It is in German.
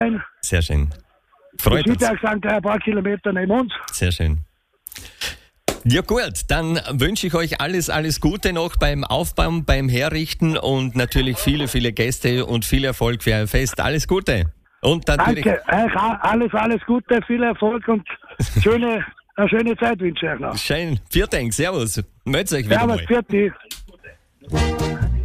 Sehr schön. Freut uns. Ich sind ein paar Kilometer neben uns. Sehr schön. Ja gut, dann wünsche ich euch alles Gute noch beim Aufbauen, beim Herrichten und natürlich viele, viele Gäste und viel Erfolg für euer Fest. Alles Gute. Und natürlich Danke, alles Gute, viel Erfolg und eine schöne Zeit wünsche ich euch noch. Schön. Vielen Dank, servus. Meldet euch wieder Servus, mal. für dich.